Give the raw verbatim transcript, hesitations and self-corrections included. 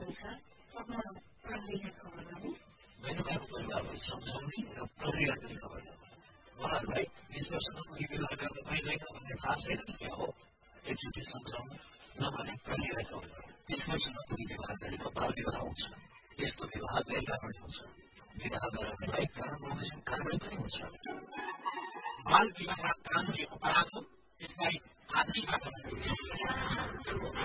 हुन्छ अब प्रहरीलाई खबर गर्ने महिलाको परिवारलाई सम्झाउने र प्रहरीलाई खबर गर्ने उहाँहरूलाई बिस वर्षमा कुनै विवाह गर्न पाइँदैन भन्ने थाहा छैन कि क्या हो एकचोटि सम्झाउनु नभने प्रहरीलाई खबर गर्ने बिस वर्षमा कुनै विवाह गरेको बाल विवाह हुन्छ यस्तो विवाह गैरकानुनी हुन्छ विवाह गराउनेलाई कारण बमोजिम कारवाही पनि हुन्छ बाल विवाह कानुनी अपराध हो यसलाई आजैबाट